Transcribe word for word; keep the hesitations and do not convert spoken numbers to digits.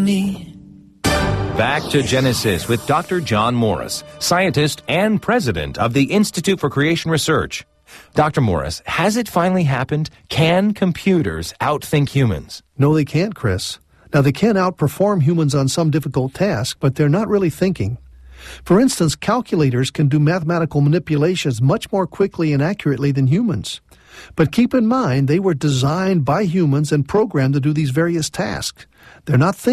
me. Back to Genesis with Doctor John Morris, scientist and president of the Institute for Creation Research. Doctor Morris, has it finally happened? Can computers outthink humans? No, they can't, Chris. Now, they can outperform humans on some difficult task, but they're not really thinking. For instance, calculators can do mathematical manipulations much more quickly and accurately than humans. But keep in mind, they were designed by humans and programmed to do these various tasks. They're not thinking.